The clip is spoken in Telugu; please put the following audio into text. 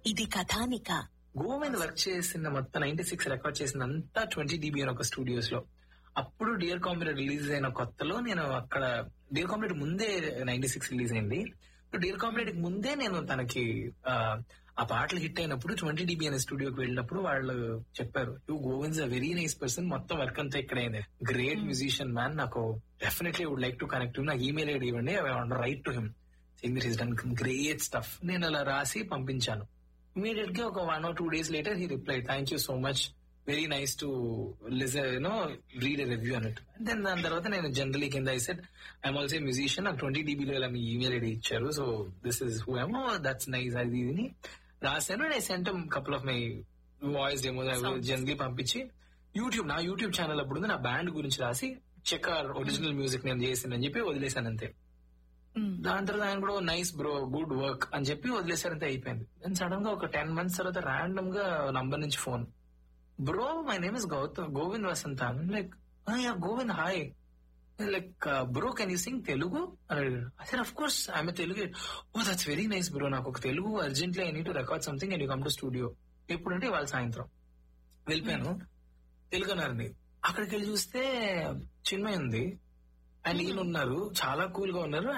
ఇది కథానిక. గోవింద్ వర్క్ చేసిన మొత్తం 96 రికార్డ్ చేసిన అంతా 20 dB అని ఒక స్టూడియోస్ లో. అప్పుడు డియర్ కామ్రేడ్ రిలీజ్ అయిన కొత్తలో నేను అక్కడ, డియర్ కామ్రేడ్ ముందే 96 రిలీజ్ అయింది. డియర్ కామ్రేడ్ కి ముందే నేను తనకి ఆ పాటలు హిట్ అయినప్పుడు 20 dB అనే స్టూడియోకి వెళ్ళినప్పుడు వాళ్ళు చెప్పారు, you Govind a very nice person, మొత్తం వర్క్ అంతా ఇక్కడ అయింది, గ్రేట్ మ్యూజిషియన్ మ్యాన్, నాకు definitely would like to connect, నాకు ఈమెయిల్ ఐడి ఇవ్వండి, I want right to him saying that he's done great stuff. నేను అలా రాసి పంపించాను. ఇమీడియట్ గా ఒక 1 or 2 days later he replied, thank you so much, very nice to listen read a review అన్నట్టు. దెన్ దాని తర్వాత నేను జనరలీ కింద I said I'm also musician, నాకు 20 dB లో ఇలా మీ ఈమెయిల్ ఐడి ఇచ్చారు, so this is who I'm, that's nice, అది ఇది రాశాను. And I sent couple of my voice demos generally పంపించి నా యూట్యూబ్ ఛానల్ అప్పుడు నా బ్యాండ్ గురించి రాసి చెక్ ఒరిజినల్ మ్యూజిక్ నేను చేసిందని చెప్పి వదిలేశాను అంతే. దాని తర్వాత ఆయన కూడా నైస్ బ్రో, గుడ్ వర్క్ అని చెప్పి వదిలేసారంతే, అయిపోయింది. దెన్ సడన్ గా ఒక 10 months తర్వాత ర్యాండమ్ గా నంబర్ నుంచి phone, bro my name is Govind Vasantha. Like Govind hi, like bro can you sing Telugu అని అడిగాడు. I said of course I'm Telugu. Oh that's very nice bro, నాకు ఒక Telugu urgently I need to record something and you come to studio. ఎప్పుడంటే ఇవాళ సాయంత్రం వెళ్ళిపోయాను. తెలుగు అన్నారండి. అక్కడికి వెళ్ళి చూస్తే చిన్మయ్ ఉంది అండ్ ఈయన ఉన్నారు, చాలా కూల్ గా ఉన్నారు.